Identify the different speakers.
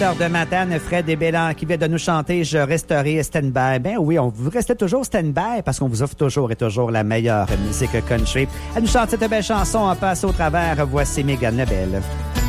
Speaker 1: heure de Matane, Fred et Bélan qui vient de nous chanter « Je resterai stand-by ». Ben oui, vous restez toujours stand-by parce qu'on vous offre toujours et toujours la meilleure musique country. Elle nous chante cette belle chanson, on passe au travers. Voici Mégane Lebel.